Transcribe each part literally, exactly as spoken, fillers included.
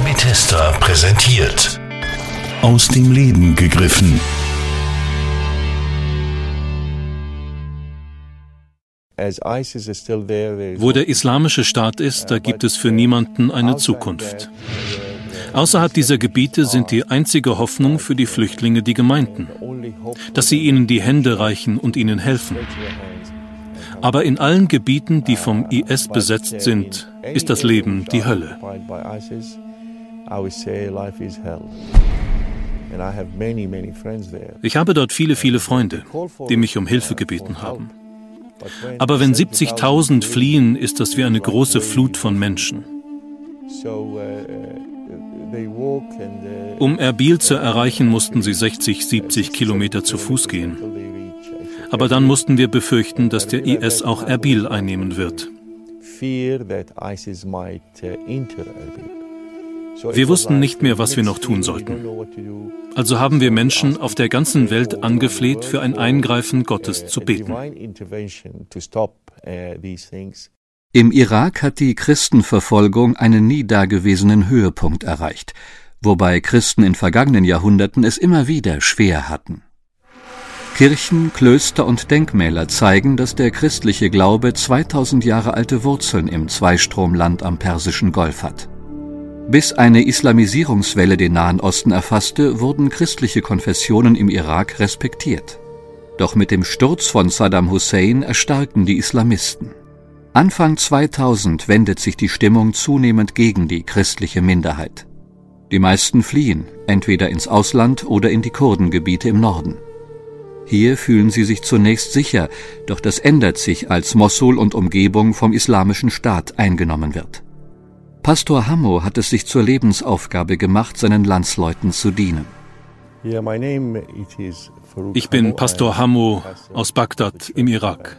Bethesda präsentiert. Aus dem Leben gegriffen. Wo der islamische Staat ist, da gibt es für niemanden eine Zukunft. Außerhalb dieser Gebiete sind die einzige Hoffnung für die Flüchtlinge die Gemeinden, dass sie ihnen die Hände reichen und ihnen helfen. Aber in allen Gebieten, die vom I S besetzt sind, ist das Leben die Hölle. Ich habe dort viele, viele Freunde, die mich um Hilfe gebeten haben. Aber wenn siebzigtausend fliehen, ist das wie eine große Flut von Menschen. Um Erbil zu erreichen, mussten sie sechzig, siebzig Kilometer zu Fuß gehen. Aber dann mussten wir befürchten, dass der I S auch Erbil einnehmen wird. Wir wussten nicht mehr, was wir noch tun sollten. Also haben wir Menschen auf der ganzen Welt angefleht, für ein Eingreifen Gottes zu beten. Im Irak hat die Christenverfolgung einen nie dagewesenen Höhepunkt erreicht, wobei Christen in vergangenen Jahrhunderten es immer wieder schwer hatten. Kirchen, Klöster und Denkmäler zeigen, dass der christliche Glaube zweitausend Jahre alte Wurzeln im Zweistromland am Persischen Golf hat. Bis eine Islamisierungswelle den Nahen Osten erfasste, wurden christliche Konfessionen im Irak respektiert. Doch mit dem Sturz von Saddam Hussein erstarkten die Islamisten. Anfang zweitausend wendet sich die Stimmung zunehmend gegen die christliche Minderheit. Die meisten fliehen, entweder ins Ausland oder in die Kurdengebiete im Norden. Hier fühlen sie sich zunächst sicher, doch das ändert sich, als Mossul und Umgebung vom Islamischen Staat eingenommen wird. Pastor Hammo hat es sich zur Lebensaufgabe gemacht, seinen Landsleuten zu dienen. Ich bin Pastor Hammo aus Bagdad im Irak.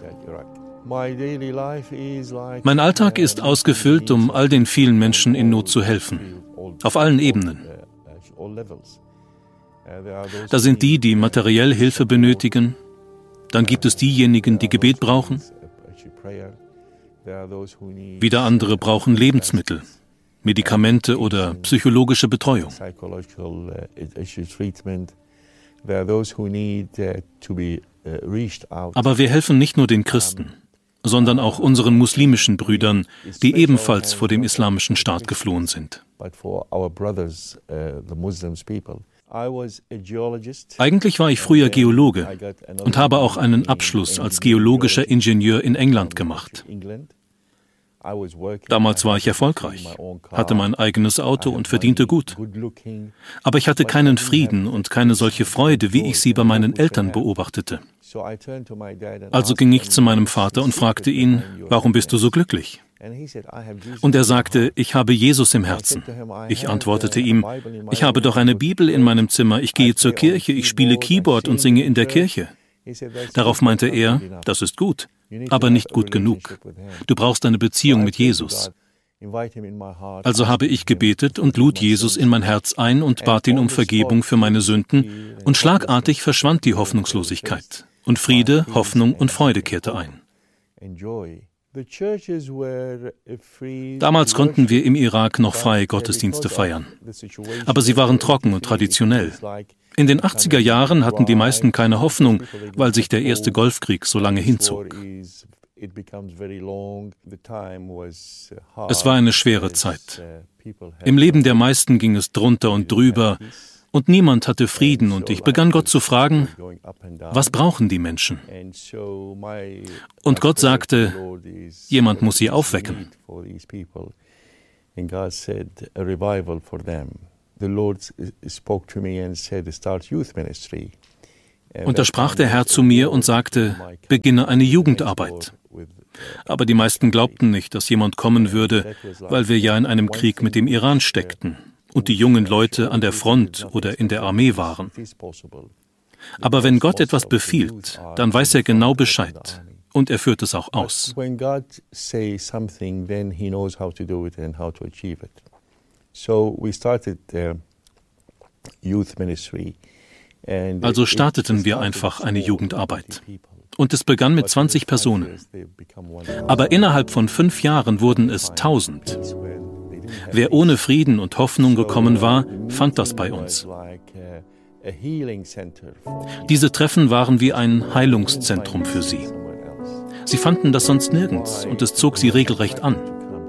Mein Alltag ist ausgefüllt, um all den vielen Menschen in Not zu helfen, auf allen Ebenen. Da sind die, die materiell Hilfe benötigen, dann gibt es diejenigen, die Gebet brauchen, wieder andere brauchen Lebensmittel, Medikamente oder psychologische Betreuung. Aber wir helfen nicht nur den Christen, sondern auch unseren muslimischen Brüdern, die ebenfalls vor dem islamischen Staat geflohen sind. Eigentlich war ich früher Geologe und habe auch einen Abschluss als geologischer Ingenieur in England gemacht. Damals war ich erfolgreich, hatte mein eigenes Auto und verdiente gut. Aber ich hatte keinen Frieden und keine solche Freude, wie ich sie bei meinen Eltern beobachtete. Also ging ich zu meinem Vater und fragte ihn, warum bist du so glücklich? Und er sagte, ich habe Jesus im Herzen. Ich antwortete ihm, ich habe doch eine Bibel in meinem Zimmer, ich gehe zur Kirche, ich spiele Keyboard und singe in der Kirche. Darauf meinte er, das ist gut, aber nicht gut genug. Du brauchst eine Beziehung mit Jesus. Also habe ich gebetet und lud Jesus in mein Herz ein und bat ihn um Vergebung für meine Sünden, und schlagartig verschwand die Hoffnungslosigkeit. Und Friede, Hoffnung und Freude kehrte ein. Damals konnten wir im Irak noch freie Gottesdienste feiern. Aber sie waren trocken und traditionell. In den achtziger Jahren hatten die meisten keine Hoffnung, weil sich der erste Golfkrieg so lange hinzog. Es war eine schwere Zeit. Im Leben der meisten ging es drunter und drüber, und niemand hatte Frieden, und ich begann Gott zu fragen, was brauchen die Menschen? Und Gott sagte, jemand muss sie aufwecken. Und da sprach der Herr zu mir und sagte, beginne eine Jugendarbeit. Aber die meisten glaubten nicht, dass jemand kommen würde, weil wir ja in einem Krieg mit dem Iran steckten und die jungen Leute an der Front oder in der Armee waren. Aber wenn Gott etwas befiehlt, dann weiß er genau Bescheid und er führt es auch aus. Also starteten wir einfach eine Jugendarbeit. Und es begann mit zwanzig Personen. Aber innerhalb von fünf Jahren wurden es tausend. Wer ohne Frieden und Hoffnung gekommen war, fand das bei uns. Diese Treffen waren wie ein Heilungszentrum für sie. Sie fanden das sonst nirgends und es zog sie regelrecht an.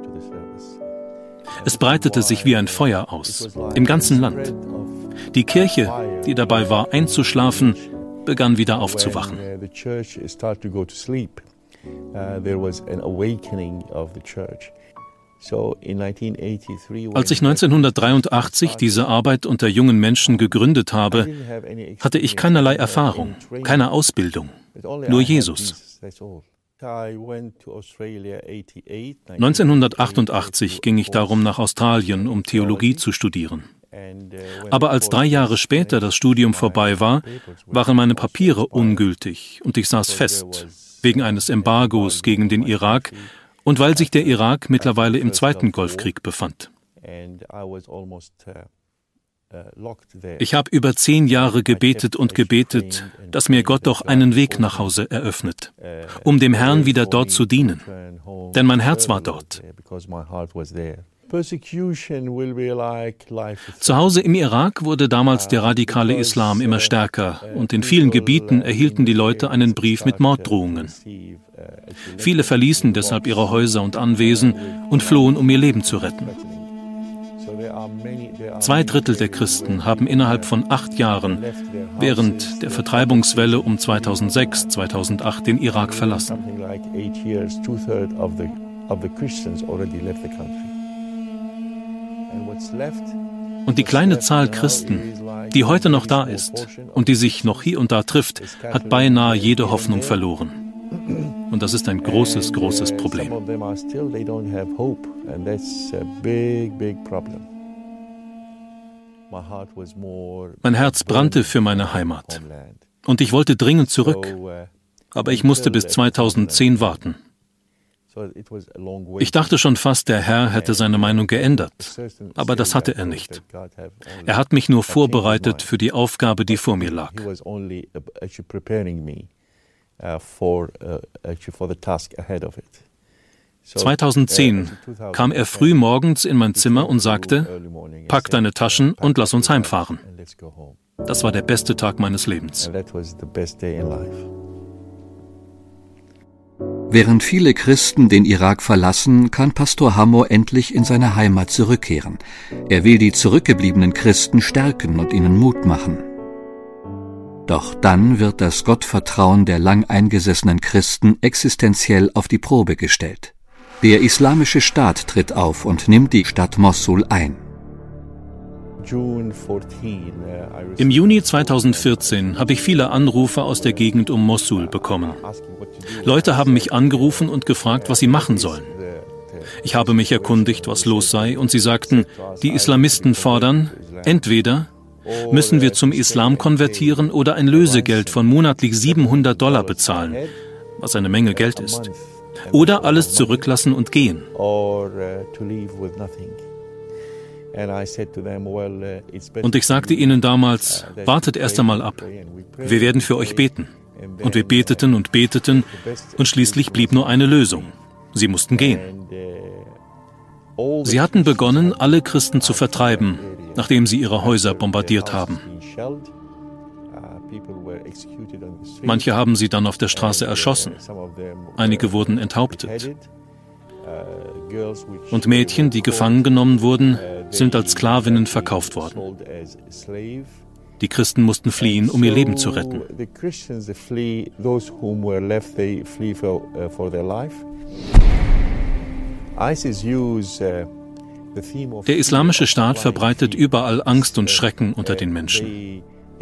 Es breitete sich wie ein Feuer aus, im ganzen Land. Die Kirche, die dabei war einzuschlafen, begann wieder aufzuwachen. Als ich neunzehnhundertdreiundachtzig diese Arbeit unter jungen Menschen gegründet habe, hatte ich keinerlei Erfahrung, keine Ausbildung, nur Jesus. neunzehnhundertachtundachtzig ging ich darum nach Australien, um Theologie zu studieren. Aber als drei Jahre später das Studium vorbei war, waren meine Papiere ungültig und ich saß fest, wegen eines Embargos gegen den Irak und weil sich der Irak mittlerweile im Zweiten Golfkrieg befand. Ich habe über zehn Jahre gebetet und gebetet, dass mir Gott doch einen Weg nach Hause eröffnet, um dem Herrn wieder dort zu dienen. Denn mein Herz war dort. Zu Hause im Irak wurde damals der radikale Islam immer stärker und in vielen Gebieten erhielten die Leute einen Brief mit Morddrohungen. Viele verließen deshalb ihre Häuser und Anwesen und flohen, um ihr Leben zu retten. Zwei Drittel der Christen haben innerhalb von acht Jahren während der Vertreibungswelle um zweitausendsechs, zweitausendacht den Irak verlassen. Und die kleine Zahl Christen, die heute noch da ist und die sich noch hier und da trifft, hat beinahe jede Hoffnung verloren. Und das ist ein großes, großes Problem. Mein Herz brannte für meine Heimat. Und ich wollte dringend zurück. Aber ich musste bis zweitausendzehn warten. Ich dachte schon fast, der Herr hätte seine Meinung geändert. Aber das hatte er nicht. Er hat mich nur vorbereitet für die Aufgabe, die vor mir lag. zweitausendzehn kam er früh morgens in mein Zimmer und sagte, pack deine Taschen und lass uns heimfahren. Das war der beste Tag meines Lebens. Während viele Christen den Irak verlassen, kann Pastor Hammo endlich in seine Heimat zurückkehren. Er will die zurückgebliebenen Christen stärken und ihnen Mut machen. Doch dann wird das Gottvertrauen der lang eingesessenen Christen existenziell auf die Probe gestellt. Der Islamische Staat tritt auf und nimmt die Stadt Mossul ein. Im Juni zweitausendvierzehn habe ich viele Anrufe aus der Gegend um Mossul bekommen. Leute haben mich angerufen und gefragt, was sie machen sollen. Ich habe mich erkundigt, was los sei, und sie sagten, die Islamisten fordern, entweder müssen wir zum Islam konvertieren oder ein Lösegeld von monatlich siebenhundert Dollar bezahlen, was eine Menge Geld ist, oder alles zurücklassen und gehen. Und ich sagte ihnen damals, wartet erst einmal ab, wir werden für euch beten. Und wir beteten und beteten und schließlich blieb nur eine Lösung. Sie mussten gehen. Sie hatten begonnen, alle Christen zu vertreiben, nachdem sie ihre Häuser bombardiert haben. Manche haben sie dann auf der Straße erschossen. Einige wurden enthauptet. Und Mädchen, die gefangen genommen wurden, sind als Sklavinnen verkauft worden. Die Christen mussten fliehen, um ihr Leben zu retten. Der Islamische Staat verbreitet überall Angst und Schrecken unter den Menschen.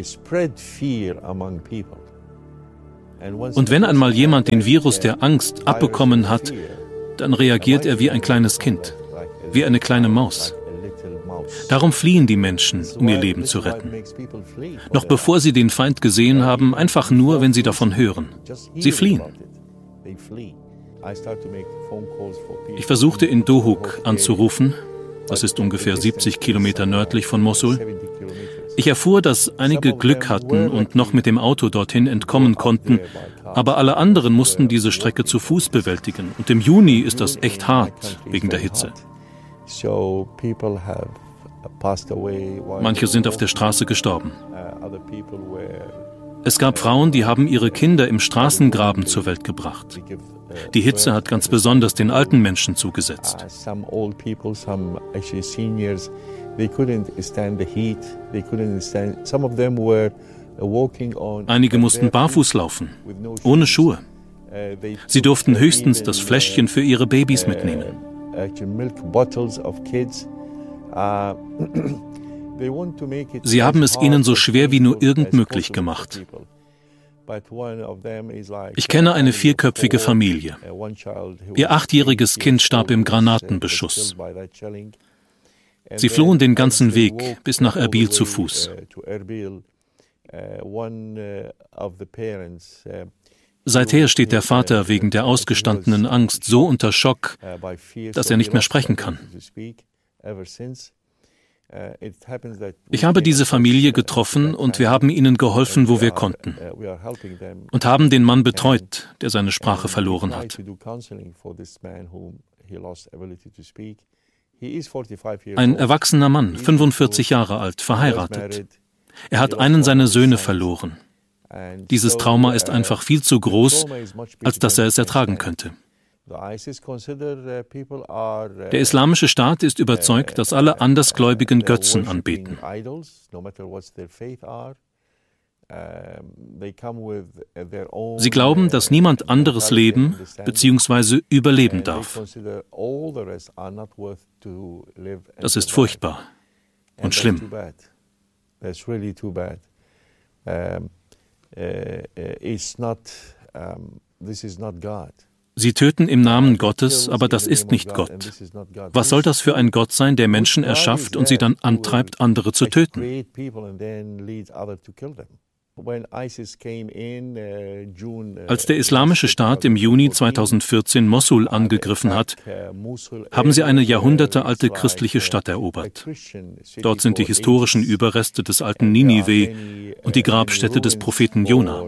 Und wenn einmal jemand den Virus der Angst abbekommen hat, dann reagiert er wie ein kleines Kind, wie eine kleine Maus. Darum fliehen die Menschen, um ihr Leben zu retten. Noch bevor sie den Feind gesehen haben, einfach nur, wenn sie davon hören. Sie fliehen. Ich versuchte in Dohuk anzurufen, das ist ungefähr siebzig Kilometer nördlich von Mossul. Ich erfuhr, dass einige Glück hatten und noch mit dem Auto dorthin entkommen konnten, aber alle anderen mussten diese Strecke zu Fuß bewältigen. Und im Juni ist das echt hart, wegen der Hitze. Manche sind auf der Straße gestorben. Es gab Frauen, die haben ihre Kinder im Straßengraben zur Welt gebracht. Die Hitze hat ganz besonders den alten Menschen zugesetzt. Einige mussten barfuß laufen, ohne Schuhe. Sie durften höchstens das Fläschchen für ihre Babys mitnehmen. Sie haben es ihnen so schwer wie nur irgend möglich gemacht. Ich kenne eine vierköpfige Familie. Ihr achtjähriges Kind starb im Granatenbeschuss. Sie flohen den ganzen Weg bis nach Erbil zu Fuß. Seither steht der Vater wegen der ausgestandenen Angst so unter Schock, dass er nicht mehr sprechen kann. Ich habe diese Familie getroffen und wir haben ihnen geholfen, wo wir konnten. Und haben den Mann betreut, der seine Sprache verloren hat. Ein erwachsener Mann, fünfundvierzig Jahre alt, verheiratet. Er hat einen seiner Söhne verloren. Dieses Trauma ist einfach viel zu groß, als dass er es ertragen könnte. Der Islamische Staat ist überzeugt, dass alle Andersgläubigen Götzen anbeten. Sie glauben, dass niemand anderes leben bzw. überleben darf. Das ist furchtbar und schlimm. Sie töten im Namen Gottes, aber das ist nicht Gott. Was soll das für ein Gott sein, der Menschen erschafft und sie dann antreibt, andere zu töten? Als der Islamische Staat im Juni zweitausendvierzehn Mossul angegriffen hat, haben sie eine jahrhundertealte christliche Stadt erobert. Dort sind die historischen Überreste des alten Ninive und die Grabstätte des Propheten Jona.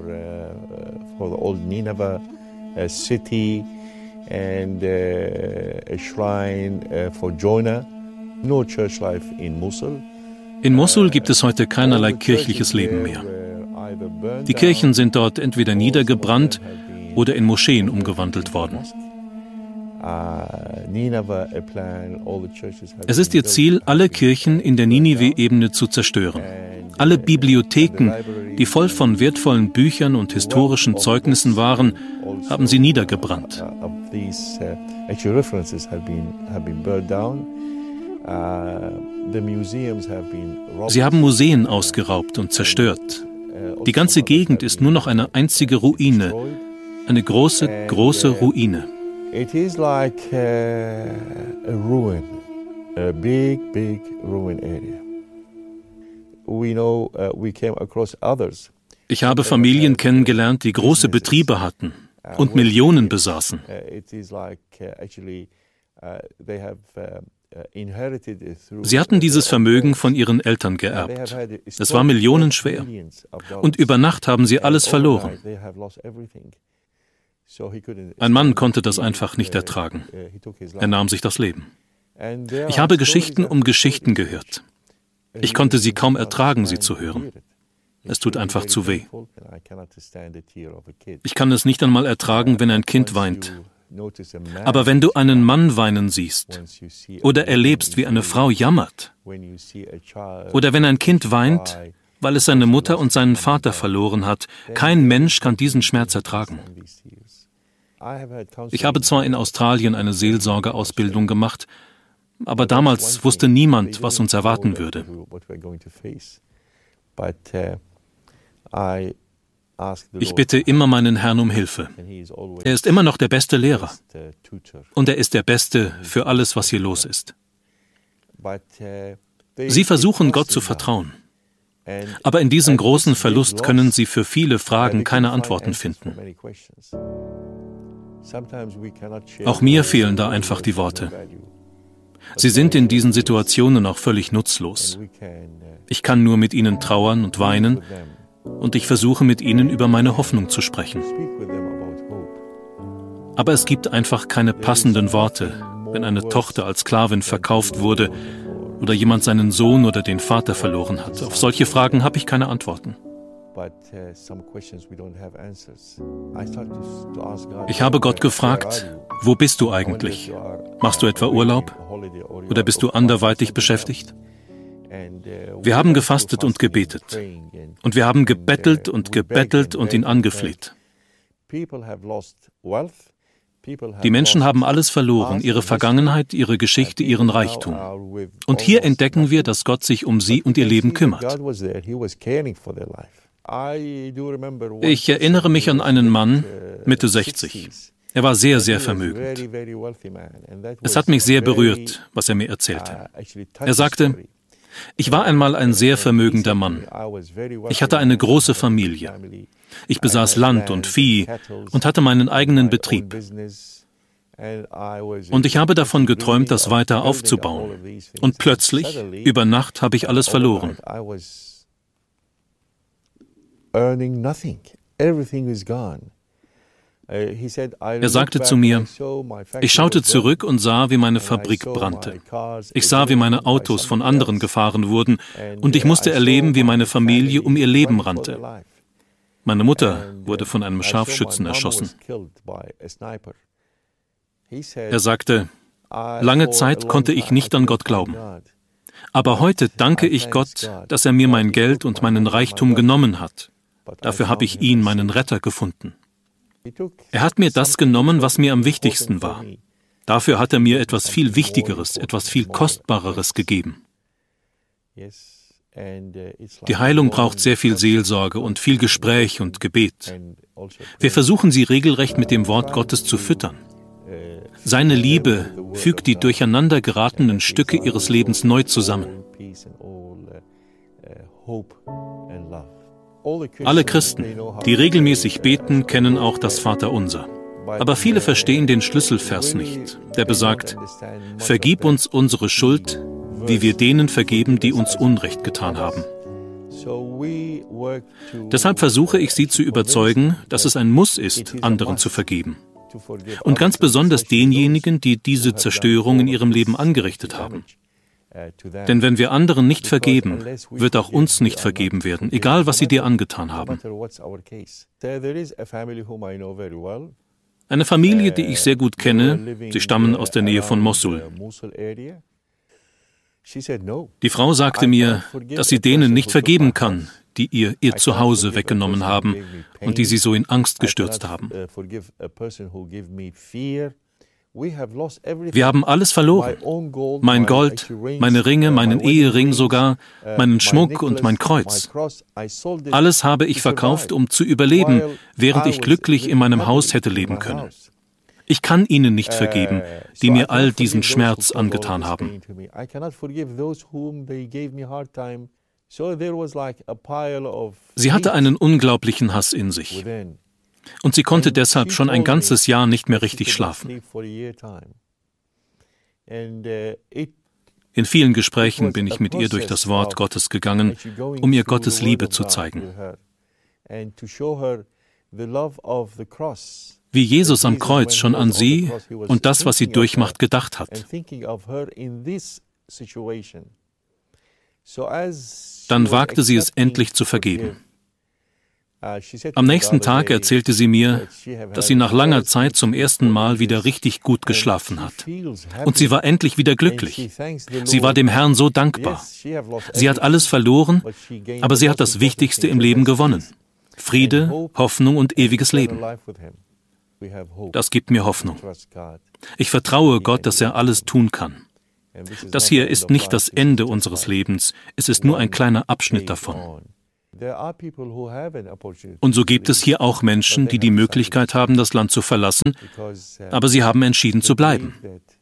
A city and uh, a shrine uh, for Jonah. No church life in Mosul. In Mosul gibt es heute keinerlei kirchliches Leben mehr. Die Kirchen sind dort entweder niedergebrannt oder in Moscheen umgewandelt worden. Es ist ihr Ziel, alle Kirchen in der Ninive-Ebene zu zerstören. Alle Bibliotheken, die voll von wertvollen Büchern und historischen Zeugnissen waren, haben sie niedergebrannt. Sie haben Museen ausgeraubt und zerstört. Die ganze Gegend ist nur noch eine einzige Ruine, eine große, große Ruine. It is like a, a ruin, a big, big ruin area. We know, uh, we came across others. Ich habe Familien kennengelernt, die große Betriebe hatten und Millionen besaßen. Sie hatten dieses Vermögen von ihren Eltern geerbt. Es war millionenschwer. Und über Nacht haben sie alles verloren. Ein Mann konnte das einfach nicht ertragen. Er nahm sich das Leben. Ich habe Geschichten um Geschichten gehört. Ich konnte sie kaum ertragen, sie zu hören. Es tut einfach zu weh. Ich kann es nicht einmal ertragen, wenn ein Kind weint. Aber wenn du einen Mann weinen siehst oder erlebst, wie eine Frau jammert oder wenn ein Kind weint, weil es seine Mutter und seinen Vater verloren hat, kein Mensch kann diesen Schmerz ertragen. Ich habe zwar in Australien eine Seelsorgeausbildung gemacht, aber damals wusste niemand, was uns erwarten würde. Ich bitte immer meinen Herrn um Hilfe. Er ist immer noch der beste Lehrer. Und er ist der Beste für alles, was hier los ist. Sie versuchen, Gott zu vertrauen. Aber in diesem großen Verlust können sie für viele Fragen keine Antworten finden. Auch mir fehlen da einfach die Worte. Sie sind in diesen Situationen auch völlig nutzlos. Ich kann nur mit ihnen trauern und weinen und ich versuche mit ihnen über meine Hoffnung zu sprechen. Aber es gibt einfach keine passenden Worte, wenn eine Tochter als Sklavin verkauft wurde oder jemand seinen Sohn oder den Vater verloren hat. Auf solche Fragen habe ich keine Antworten. Ich habe Gott gefragt, wo bist du eigentlich? Machst du etwa Urlaub? Oder bist du anderweitig beschäftigt? Wir haben gefastet und gebetet. Und wir haben gebettelt und gebettelt und ihn angefleht. Die Menschen haben alles verloren, ihre Vergangenheit, ihre Geschichte, ihren Reichtum. Und hier entdecken wir, dass Gott sich um sie und ihr Leben kümmert. Ich erinnere mich an einen Mann, Mitte sechzig. Er war sehr, sehr vermögend. Es hat mich sehr berührt, was er mir erzählte. Er sagte, ich war einmal ein sehr vermögender Mann. Ich hatte eine große Familie. Ich besaß Land und Vieh und hatte meinen eigenen Betrieb. Und ich habe davon geträumt, das weiter aufzubauen. Und plötzlich, über Nacht, habe ich alles verloren. Er sagte zu mir, ich schaute zurück und sah, wie meine Fabrik brannte. Ich sah, wie meine Autos von anderen gefahren wurden und ich musste erleben, wie meine Familie um ihr Leben rannte. Meine Mutter wurde von einem Scharfschützen erschossen. Er sagte, lange Zeit konnte ich nicht an Gott glauben. Aber heute danke ich Gott, dass er mir mein Geld und meinen Reichtum genommen hat. Dafür habe ich ihn, meinen Retter, gefunden. Er hat mir das genommen, was mir am wichtigsten war. Dafür hat er mir etwas viel Wichtigeres, etwas viel Kostbareres gegeben. Die Heilung braucht sehr viel Seelsorge und viel Gespräch und Gebet. Wir versuchen sie regelrecht mit dem Wort Gottes zu füttern. Seine Liebe fügt die durcheinander geratenen Stücke ihres Lebens neu zusammen. Alle Christen, die regelmäßig beten, kennen auch das Vaterunser. Aber viele verstehen den Schlüsselvers nicht, der besagt, vergib uns unsere Schuld, wie wir denen vergeben, die uns Unrecht getan haben. Deshalb versuche ich sie zu überzeugen, dass es ein Muss ist, anderen zu vergeben. Und ganz besonders denjenigen, die diese Zerstörung in ihrem Leben angerichtet haben. Denn wenn wir anderen nicht vergeben, wird auch uns nicht vergeben werden, egal was sie dir angetan haben. Eine Familie, die ich sehr gut kenne, sie stammen aus der Nähe von Mosul. Die Frau sagte mir, dass sie denen nicht vergeben kann, die ihr ihr Zuhause weggenommen haben und die sie so in Angst gestürzt haben. Wir haben alles verloren. Mein Gold, meine Ringe, meinen Ehering sogar, meinen Schmuck und mein Kreuz. Alles habe ich verkauft, um zu überleben, während ich glücklich in meinem Haus hätte leben können. Ich kann ihnen nicht vergeben, die mir all diesen Schmerz angetan haben. Sie hatte einen unglaublichen Hass in sich. Und sie konnte deshalb schon ein ganzes Jahr nicht mehr richtig schlafen. In vielen Gesprächen bin ich mit ihr durch das Wort Gottes gegangen, um ihr Gottes Liebe zu zeigen. Wie Jesus am Kreuz schon an sie und das, was sie durchmacht, gedacht hat. Dann wagte sie es endlich zu vergeben. Am nächsten Tag erzählte sie mir, dass sie nach langer Zeit zum ersten Mal wieder richtig gut geschlafen hat. Und sie war endlich wieder glücklich. Sie war dem Herrn so dankbar. Sie hat alles verloren, aber sie hat das Wichtigste im Leben gewonnen. Friede, Hoffnung und ewiges Leben. Das gibt mir Hoffnung. Ich vertraue Gott, dass er alles tun kann. Das hier ist nicht das Ende unseres Lebens, es ist nur ein kleiner Abschnitt davon. Und so gibt es hier auch Menschen, die die Möglichkeit haben, das Land zu verlassen, aber sie haben entschieden zu bleiben,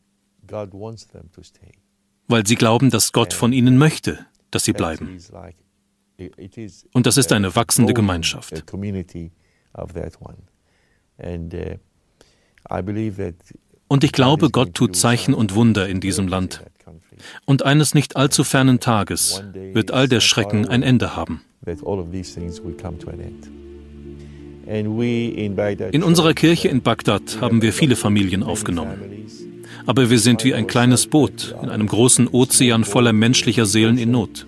weil sie glauben, dass Gott von ihnen möchte, dass sie bleiben. Und das ist eine wachsende Gemeinschaft. Und ich glaube, Gott tut Zeichen und Wunder in diesem Land. Und eines nicht allzu fernen Tages wird all der Schrecken ein Ende haben. In unserer Kirche in Bagdad haben wir viele Familien aufgenommen. Aber wir sind wie ein kleines Boot in einem großen Ozean voller menschlicher Seelen in Not.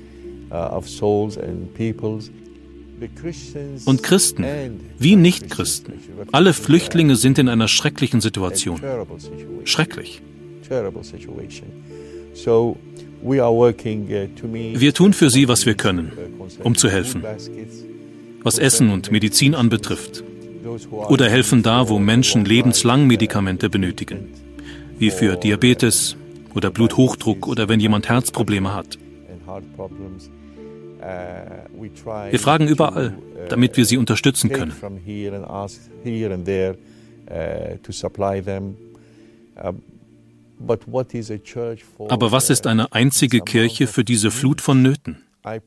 Und Christen, wie Nicht-Christen, alle Flüchtlinge sind in einer schrecklichen Situation. Schrecklich. Wir tun für sie, was wir können, um zu helfen, was Essen und Medizin anbetrifft. Oder helfen da, wo Menschen lebenslang Medikamente benötigen, wie für Diabetes oder Bluthochdruck oder wenn jemand Herzprobleme hat. Wir fragen überall, damit wir sie unterstützen können. Aber was ist eine einzige Kirche für diese Flut von Nöten?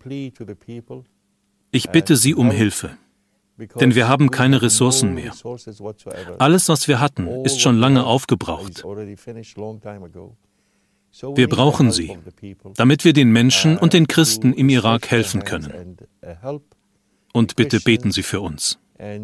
Ich bitte Sie um Hilfe, denn wir haben keine Ressourcen mehr. Alles, was wir hatten, ist schon lange aufgebraucht. Wir brauchen Sie, damit wir den Menschen und den Christen im Irak helfen können. Und bitte beten Sie für uns.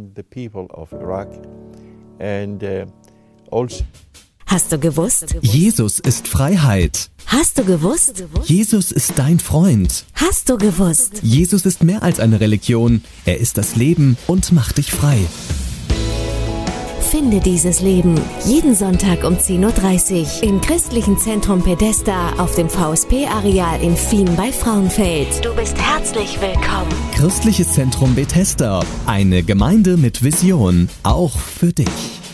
Hast du gewusst? Jesus ist Freiheit. Hast du gewusst? Jesus ist dein Freund. Hast du gewusst? Jesus ist mehr als eine Religion. Er ist das Leben und macht dich frei. Finde dieses Leben jeden Sonntag um zehn Uhr dreißig im Christlichen Zentrum Bethesda auf dem V S P-Areal in Fien bei Frauenfeld. Du bist herzlich willkommen. Christliches Zentrum Bethesda, eine Gemeinde mit Vision, auch für dich.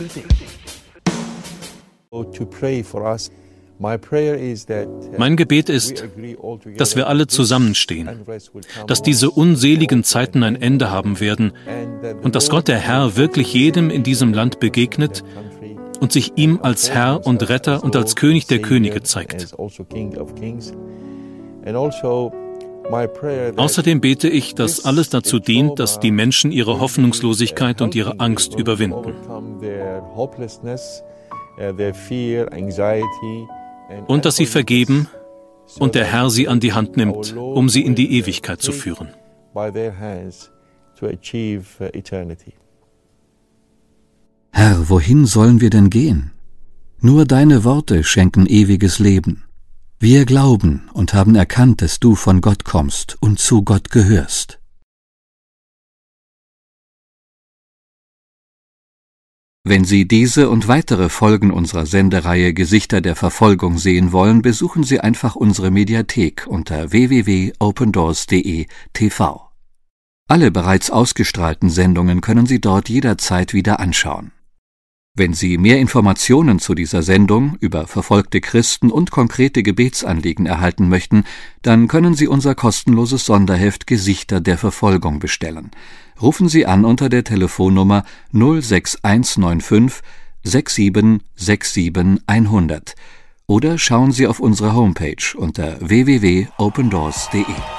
Mein Gebet ist, dass wir alle zusammenstehen, dass diese unseligen Zeiten ein Ende haben werden und dass Gott der Herr wirklich jedem in diesem Land begegnet und sich ihm als Herr und Retter und als König der Könige zeigt. Außerdem bete ich, dass alles dazu dient, dass die Menschen ihre Hoffnungslosigkeit und ihre Angst überwinden. Und dass sie vergeben und der Herr sie an die Hand nimmt, um sie in die Ewigkeit zu führen. Herr, wohin sollen wir denn gehen? Nur deine Worte schenken ewiges Leben. Wir glauben und haben erkannt, dass du von Gott kommst und zu Gott gehörst. Wenn Sie diese und weitere Folgen unserer Sendereihe Gesichter der Verfolgung sehen wollen, besuchen Sie einfach unsere Mediathek unter w w w punkt open doors punkt d e T V. Alle bereits ausgestrahlten Sendungen können Sie dort jederzeit wieder anschauen. Wenn Sie mehr Informationen zu dieser Sendung über verfolgte Christen und konkrete Gebetsanliegen erhalten möchten, dann können Sie unser kostenloses Sonderheft Gesichter der Verfolgung bestellen. Rufen Sie an unter der Telefonnummer null sechs eins neun fünf sechs sieben sechs sieben hundert oder schauen Sie auf unsere Homepage unter w w w punkt open doors punkt d e.